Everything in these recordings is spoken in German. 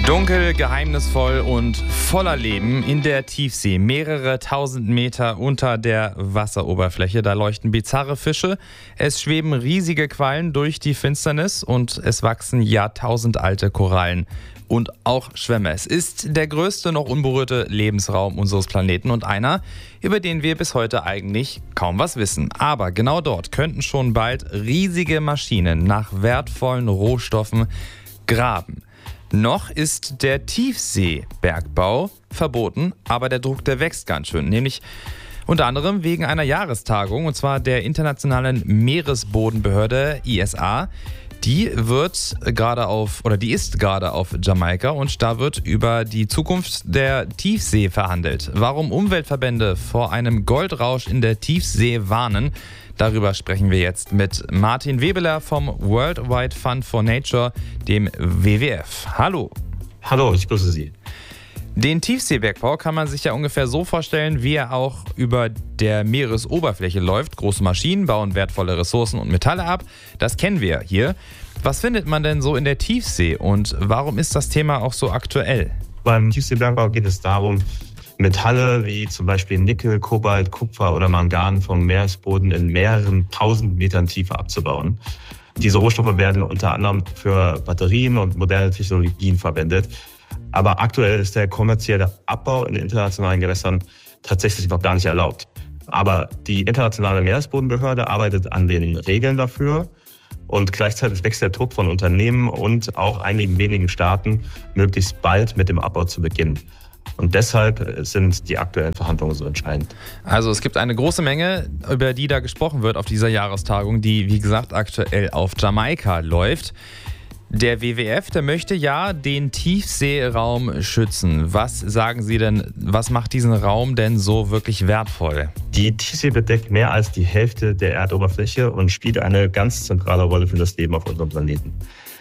Dunkel, geheimnisvoll und voller Leben in der Tiefsee. Mehrere tausend Meter unter der Wasseroberfläche. Da leuchten bizarre Fische. Es schweben riesige Quallen durch die Finsternis und es wachsen jahrtausendalte Korallen. Und auch Schwämme. Es ist der größte noch unberührte Lebensraum unseres Planeten und einer, über den wir bis heute eigentlich kaum was wissen. Aber genau dort könnten schon bald riesige Maschinen nach wertvollen Rohstoffen graben. Noch ist der Tiefseebergbau verboten, aber der Druck, der wächst ganz schön. Nämlich unter anderem wegen einer Jahrestagung, und zwar der Internationalen Meeresbodenbehörde ISA. Die ist gerade auf Jamaika und da wird über die Zukunft der Tiefsee verhandelt. Warum Umweltverbände vor einem Goldrausch in der Tiefsee warnen, darüber sprechen wir jetzt mit Martin Webeler vom Worldwide Fund for Nature, dem WWF. Hallo. Hallo, ich grüße Sie. Den Tiefseebergbau kann man sich ja ungefähr so vorstellen, wie er auch über der Meeresoberfläche läuft. Große Maschinen bauen wertvolle Ressourcen und Metalle ab. Das kennen wir hier. Was findet man denn so in der Tiefsee und warum ist das Thema auch so aktuell? Beim Tiefseebergbau geht es darum, Metalle wie zum Beispiel Nickel, Kobalt, Kupfer oder Mangan vom Meeresboden in mehreren tausend Metern Tiefe abzubauen. Diese Rohstoffe werden unter anderem für Batterien und moderne Technologien verwendet. Aber aktuell ist der kommerzielle Abbau in internationalen Gewässern tatsächlich noch gar nicht erlaubt. Aber die Internationale Meeresbodenbehörde arbeitet an den Regeln dafür. Und gleichzeitig wächst der Druck von Unternehmen und auch einigen wenigen Staaten, möglichst bald mit dem Abbau zu beginnen. Und deshalb sind die aktuellen Verhandlungen so entscheidend. Also es gibt eine große Menge, über die da gesprochen wird auf dieser Jahrestagung, die, wie gesagt, aktuell auf Jamaika läuft. Der WWF, der möchte ja den Tiefseeraum schützen. Was sagen Sie denn, was macht diesen Raum denn so wirklich wertvoll? Die Tiefsee bedeckt mehr als die Hälfte der Erdoberfläche und spielt eine ganz zentrale Rolle für das Leben auf unserem Planeten.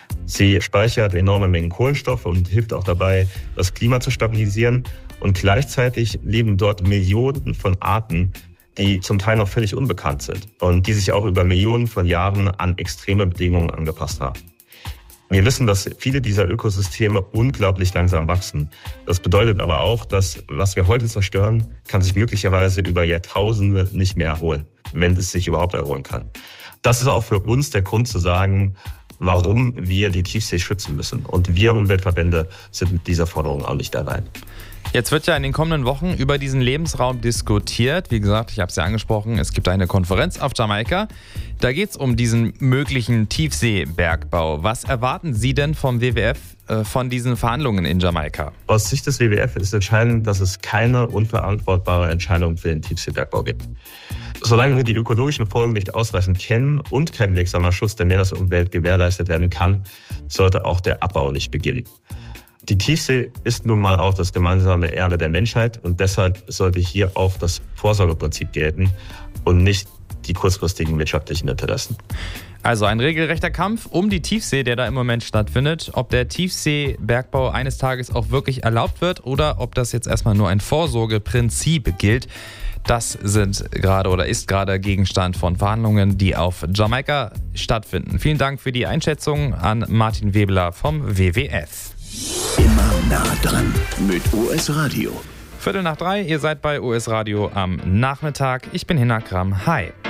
Sie speichert enorme Mengen Kohlenstoff und hilft auch dabei, das Klima zu stabilisieren. Und gleichzeitig leben dort Millionen von Arten, die zum Teil noch völlig unbekannt sind und die sich auch über Millionen von Jahren an extreme Bedingungen angepasst haben. Wir wissen, dass viele dieser Ökosysteme unglaublich langsam wachsen. Das bedeutet aber auch, dass was wir heute zerstören, kann sich möglicherweise über Jahrtausende nicht mehr erholen, wenn es sich überhaupt erholen kann. Das ist auch für uns der Grund zu sagen, warum wir die Tiefsee schützen müssen. Und wir Umweltverbände sind mit dieser Forderung auch nicht allein. Jetzt wird ja in den kommenden Wochen über diesen Lebensraum diskutiert. Wie gesagt, ich habe es ja angesprochen, es gibt eine Konferenz auf Jamaika. Da geht es um diesen möglichen Tiefseebergbau. Was erwarten Sie denn vom WWF von diesen Verhandlungen in Jamaika? Aus Sicht des WWF ist entscheidend, dass es keine unverantwortbare Entscheidung für den Tiefseebergbau gibt. Solange wir die ökologischen Folgen nicht ausreichend kennen und kein wirksamer Schutz der Meeresumwelt gewährleistet werden kann, sollte auch der Abbau nicht beginnen. Die Tiefsee ist nun mal auch das gemeinsame Erbe der Menschheit und deshalb sollte hier auch das Vorsorgeprinzip gelten und nicht die kurzfristigen wirtschaftlichen Interessen. Also ein regelrechter Kampf um die Tiefsee, der da im Moment stattfindet. Ob der Tiefseebergbau eines Tages auch wirklich erlaubt wird oder ob das jetzt erstmal nur ein Vorsorgeprinzip gilt, das ist gerade Gegenstand von Verhandlungen, die auf Jamaika stattfinden. Vielen Dank für die Einschätzung an Martin Webeler vom WWF. Immer nah dran mit US Radio. 2:45, ihr seid bei US Radio am Nachmittag. Ich bin Hinakram. Hi.